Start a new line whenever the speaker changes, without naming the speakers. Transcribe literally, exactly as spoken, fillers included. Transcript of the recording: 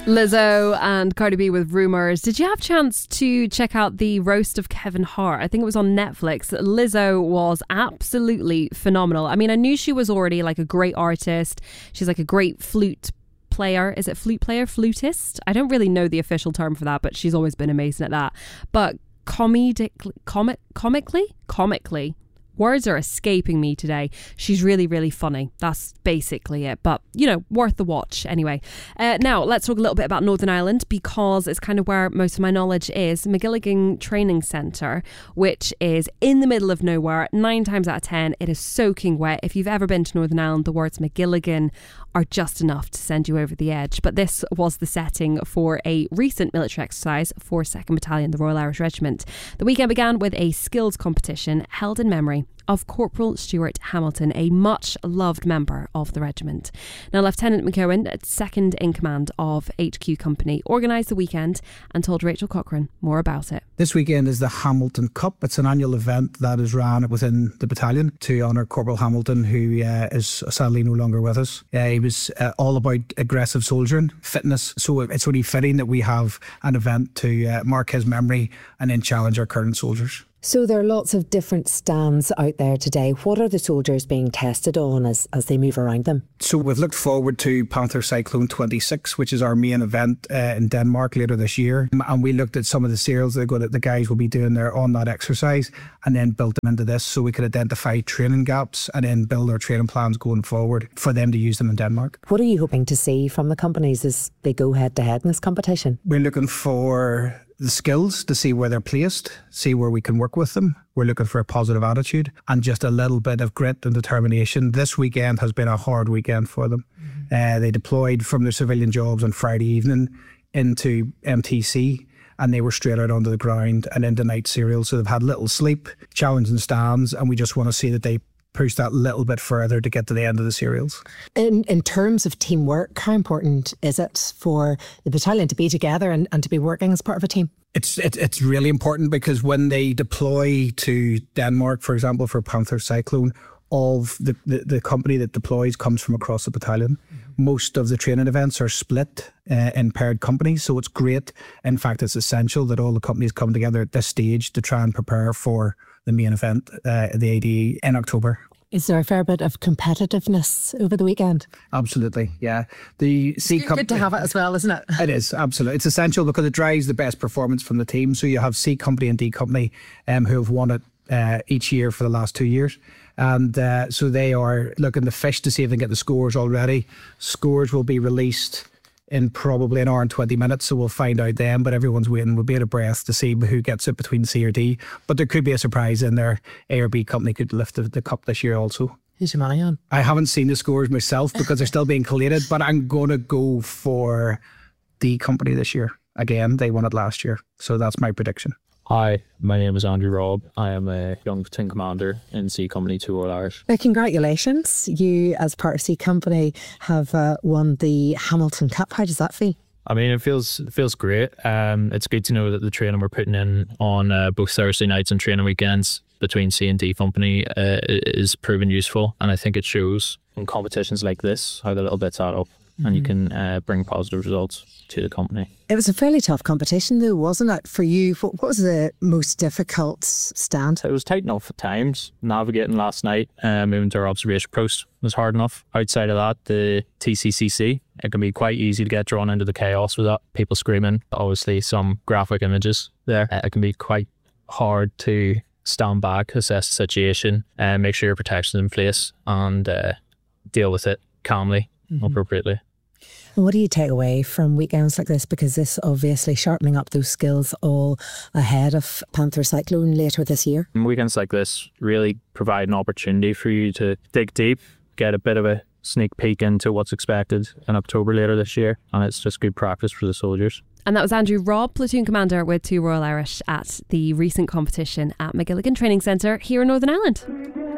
Lizzo and Cardi B with Rumours. Did you have a chance to check out the roast of Kevin Hart? I think it was on Netflix. Lizzo was absolutely phenomenal. I mean, I knew she was already like a great artist. She's like a great flute player. Is it flute player? Flutist? I don't really know the official term for that, but she's always been amazing at that. But comedically, comic, comically, comically, words are escaping me today. She's really, really funny. That's basically it. But, you know, worth the watch anyway. Uh, now, let's talk a little bit about Northern Ireland, because it's kind of where most of my knowledge is. Magilligan Training Centre, which is in the middle of nowhere. Nine times out of ten, it is soaking wet. If you've ever been to Northern Ireland, the words Magilligan are just enough to send you over the edge. But this was the setting for a recent military exercise for second Battalion, the Royal Irish Regiment. The weekend began with a skills competition held in memory of Corporal Stuart Hamilton, a much loved member of the regiment. Now, Lieutenant McCowan, second in command of H Q Company, organised the weekend and told Rachel Cochrane more about it.
This weekend is the Hamilton Cup. It's an annual event that is run within the battalion to honour Corporal Hamilton, who uh, is sadly no longer with us. Uh, he was uh, all about aggressive soldiering, fitness, so it's only fitting that we have an event to uh, mark his memory and then challenge our current soldiers.
So there are lots of different stands out there today. What are the soldiers being tested on as, as they move around them?
So we've looked forward to Panther Cyclone twenty-six, which is our main event uh, in Denmark later this year. And we looked at some of the serials that the guys will be doing there on that exercise and then built them into this so we could identify training gaps and then build our training plans going forward for them to use them in Denmark.
What are you hoping to see from the companies as they go head to head in this competition?
We're looking for the skills to see where they're placed, see where we can work with them. We're looking for a positive attitude and just a little bit of grit and determination. This weekend has been a hard weekend for them. Mm-hmm. Uh, they deployed from their civilian jobs on Friday evening into M T C and they were straight out onto the ground and into night serial. So they've had little sleep, challenging stands, and we just want to see that they push that little bit further to get to the end of the serials.
In in terms of teamwork, how important is it for the battalion to be together and, and to be working as part of a team?
It's it, it's really important because when they deploy to Denmark, for example, for Panther Cyclone, all of the, the, the company that deploys comes from across the battalion. Mm-hmm. Most of the training events are split uh, in paired companies, so it's great. In fact, it's essential that all the companies come together at this stage to try and prepare for the main event, uh, the A D E, in October.
Is there a fair bit of competitiveness over the weekend?
Absolutely, yeah. The C
it's good to have it as well, isn't it?
It is, absolutely. It's essential because it drives the best performance from the team. So you have C Company and D Company um, who have won it uh, each year for the last two years. And uh, so they are looking to fish to see if they can get the scores already. Scores will be released in probably an hour and twenty minutes, so we'll find out then, but everyone's waiting. We'll be out of breath to see who gets it between C or D, but there could be a surprise in there. A or B company could lift the, the cup this year also.
Who's your money on?
I haven't seen the scores myself because they're still being collated, but I'm going to go for D Company this year. Again, they won it last year, so that's my prediction.
Hi, my name is Andrew Robb. I am a young platoon commander in C Company two Royal Irish.
Uh, congratulations. You, as part of C Company, have uh, won the Hamilton Cup. How does that feel?
I mean, it feels it feels great. Um, it's good to know that the training we're putting in on uh, both Thursday nights and training weekends between C and D Company uh, is proven useful. And I think it shows in competitions like this how the little bits add up. And you can uh, bring positive results to the company.
It was a fairly tough competition though, wasn't it, for you? What was the most difficult stand?
It was tight enough at times. Navigating last night, uh, moving to our observation post was hard enough. Outside of that, the T C C C, it can be quite easy to get drawn into the chaos with that. People screaming, obviously some graphic images there. Uh, it can be quite hard to stand back, assess the situation, and uh, make sure your protection is in place and uh, deal with it calmly, mm-hmm. appropriately.
And what do you take away from weekends like this? Because this obviously sharpening up those skills all ahead of Panther Cyclone later this year.
Weekends like this really provide an opportunity for you to dig deep, get a bit of a sneak peek into what's expected in October later this year. And it's just good practice for the soldiers.
And that was Andrew Robb, platoon commander with two Royal Irish at the recent competition at Magilligan Training Centre here in Northern Ireland.